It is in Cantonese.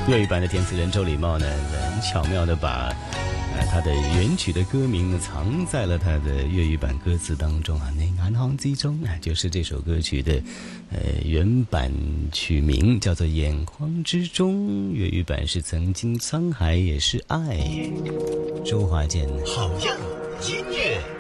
粤语版的填词人周礼茂呢，很巧妙的把他的原曲的歌名呢藏在了他的粤语版歌词当中啊，你眼眶之中啊，就是这首歌曲的原版曲名叫做《眼眶之中》，粤语版是曾经沧海也是爱，周华健。 好样音乐